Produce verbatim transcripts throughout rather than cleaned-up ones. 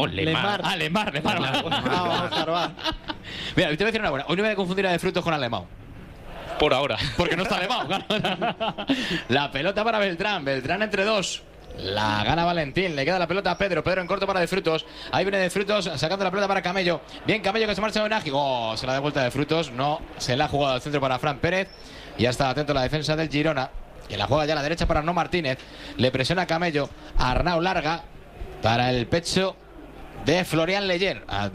Oh, Lemar. Ah, Lemar, Lemar. Lemar. Mira, te voy a decir una buena. Hoy no voy a confundir a De Frutos con Alemão. Por ahora. Porque no está Alemão. La pelota para Beltrán. Beltrán entre dos. La gana Valentín, le queda la pelota a Pedro. Pedro en corto para De Frutos. Ahí viene De Frutos sacando la pelota para Camello. Bien Camello que se marcha de Nagy. Oh, se la da vuelta De Frutos. No, se la ha jugado al centro para Fran Pérez. Ya está atento a la defensa del Girona. Que la juega ya a la derecha para Arnau Martínez. Le presiona a Camello. Arnau larga para el pecho de Florian Leyer. Al,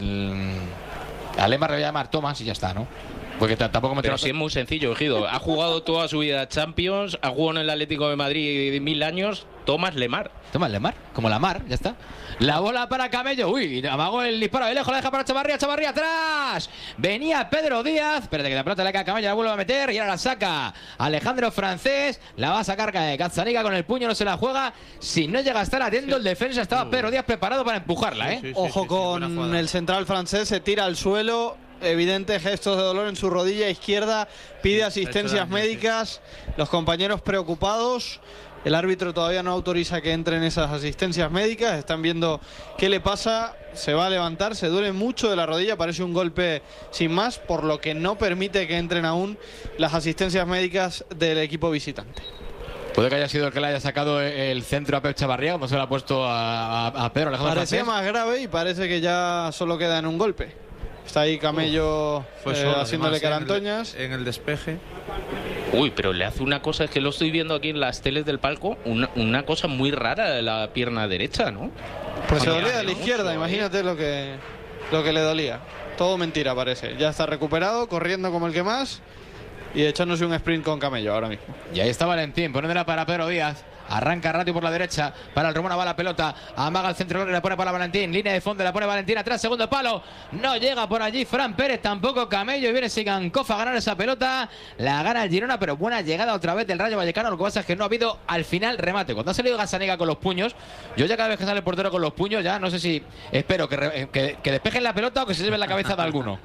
al Lemar le voy a llamar Tomás y ya está, ¿no? Porque tampoco me Pero sí es muy sencillo, Ejido. Ha jugado toda su vida Champions, ha jugado en el Atlético de Madrid mil años. Tomás Lemar. Tomás Lemar, como la mar, ya está. La bola para Camello. Uy, amagó el disparo de lejos, la deja para Chavarría. Chavarría atrás. Venía Pedro Díaz. Espérate que la pelota le cae a Camello, la vuelve a meter y ahora la saca Alejandro Francés. La va a sacar Gazzaniga con el puño, no se la juega. Si no llega a estar atento el defensa, estaba Pedro Díaz preparado para empujarla, ¿eh? Sí, sí, sí, Ojo sí, sí, con el central francés, se tira al suelo. Evidentes gestos de dolor en su rodilla izquierda. Pide asistencias médicas. Los compañeros preocupados. El árbitro todavía no autoriza que entren esas asistencias médicas. Están viendo qué le pasa. Se va a levantar, se duele mucho de la rodilla. Parece un golpe sin más, por lo que no permite que entren aún las asistencias médicas del equipo visitante. Puede que haya sido el que le haya sacado el centro a Pep Chavarría, como se lo ha puesto a, a, a Pedro Alejandro Parecía Francés. más grave y parece que ya solo queda en un golpe. Está ahí Camello Fue eh, solo, haciéndole además, carantoñas. En el, en el despeje. Uy, pero le hace una cosa, es que lo estoy viendo aquí en las teles del palco, una, una cosa muy rara de la pierna derecha, ¿no? Pues se Cuando dolía de la mucho, izquierda, ¿eh? imagínate lo que, lo que le dolía. Todo mentira parece. Ya está recuperado, corriendo como el que más y echándose un sprint con Camello ahora mismo. Y ahí está Valentín, poniéndola para Pedro Díaz. Arranca Ratio por la derecha, para el Romano va la pelota, amaga el centro, le pone para Valentín, línea de fondo, la pone Valentín atrás, segundo palo, no llega por allí Fran Pérez, tampoco Camello, y viene Sigankov a ganar esa pelota, la gana el Girona, pero buena llegada otra vez del Rayo Vallecano. Lo que pasa es que no ha habido al final remate. Cuando ha salido Gazzaniga con los puños, yo ya cada vez que sale el portero con los puños, ya no sé si espero que, re, que, que despejen la pelota o que se lleven la cabeza de alguno.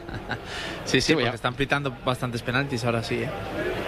Sí, sí, porque están pitando bastantes penaltis ahora sí, ¿eh?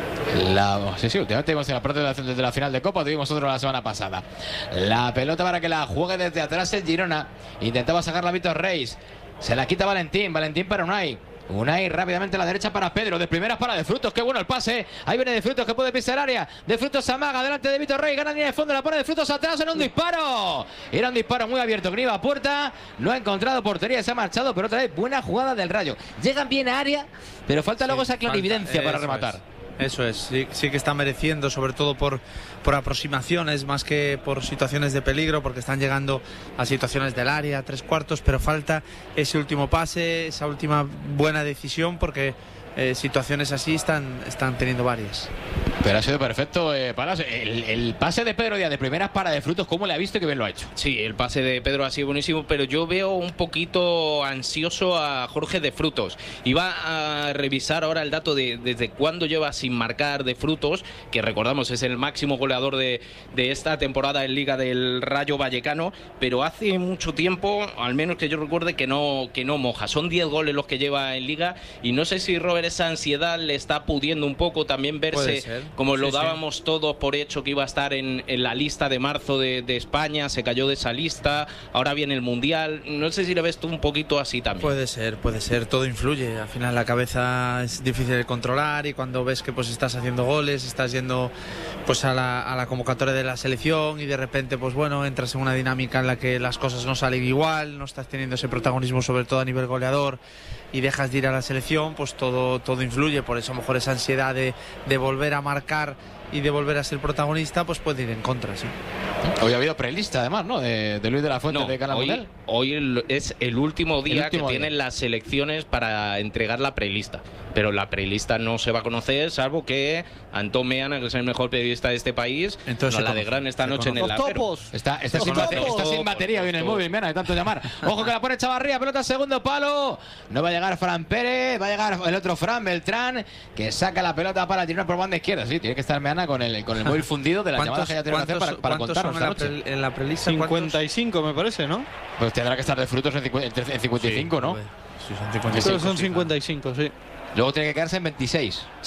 La, sí, sí, últimamente vimos en la parte de la, de la final de Copa, tuvimos otro la semana pasada. La pelota para que la juegue desde atrás el Girona. Intentaba sacarla Víctor Reis. Se la quita Valentín, Valentín para Unai. Unai rápidamente a la derecha para Pedro, de primeras para De Frutos, qué bueno el pase, ahí viene De Frutos que puede pisar el área, De Frutos se amaga delante de Víctor Rey, gana línea de fondo, la pone De Frutos atrás en un disparo, era un disparo muy abierto que iba a puerta, no ha encontrado portería, se ha marchado, pero otra vez buena jugada del Rayo, llegan bien a área, pero falta sí, luego esa clarividencia falta, para rematar. Es. Eso es, sí, sí que está mereciendo, sobre todo por, por aproximaciones más que por situaciones de peligro, porque están llegando a situaciones del área, tres cuartos, pero falta ese último pase, esa última buena decisión, porque eh, situaciones así están, están teniendo varias. Pero ha sido perfecto, eh, Palas. El, el pase de Pedro Díaz de primeras para De Frutos, ¿cómo le ha visto que bien lo ha hecho? Sí, el pase de Pedro ha sido buenísimo, pero yo veo un poquito ansioso a Jorge De Frutos. Iba a revisar ahora el dato de desde cuándo lleva sin marcar De Frutos, que recordamos es el máximo goleador de, de esta temporada en Liga del Rayo Vallecano, pero hace mucho tiempo, al menos que yo recuerde, que no, que no moja. Son diez goles los que lleva en Liga y no sé si, Robert, esa ansiedad le está pudiendo un poco también verse, como sí, lo dábamos sí. todos por hecho que iba a estar en, en la lista de marzo de, de España, se cayó de esa lista, ahora viene el Mundial, no sé si le ves tú un poquito así también. Puede ser, puede ser, todo influye, al final la cabeza es difícil de controlar y cuando ves que pues estás haciendo goles, estás yendo pues a la, a la convocatoria de la selección y de repente pues bueno, entras en una dinámica en la que las cosas no salen igual, no estás teniendo ese protagonismo sobre todo a nivel goleador y dejas de ir a la selección, pues todo, todo influye, por eso a lo mejor esa ansiedad de, de volver a marcar y de volver a ser protagonista pues puede ir en contra, sí. Hoy ha habido prelista además, ¿no? De, de Luis de la Fuente, no, de Canal hoy, Mundial. Hoy el, es el último día el último que día. tienen las selecciones para entregar la prelista, pero la prelista no se va a conocer salvo que Antón Meana, que es el mejor periodista de este país, Entonces nos la de gran esta noche en el topos. Está, está, sin, bate, está sin batería hoy en el móvil, Meana, de tanto llamar. Ojo que la pone Chavarría, pelota segundo palo. No va a llegar Fran Pérez, va a llegar el otro Fran Beltrán, que saca la pelota para tirar por banda izquierda. Sí, tiene que estar Meana con el, con el móvil fundido de la llamada que ya tiene que hacer para, para contarnos en la, pre, en la prelista. cincuenta y cinco me parece, ¿no? Pues tendrá que estar De Frutos en cincuenta y cinco, sí, ¿no? Sí, son cincuenta y cinco. Creo que son cincuenta y cinco, sí. Luego tiene que quedarse en veintiséis. Sí.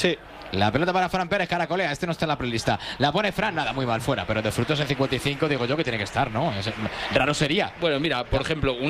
La pelota para Fran Pérez, caracolea, este no está en la prelista. La pone Fran, nada, muy mal fuera, pero de Frutos en cincuenta y cinco digo yo que tiene que estar, ¿no? Es, raro sería. Bueno, mira, por ejemplo,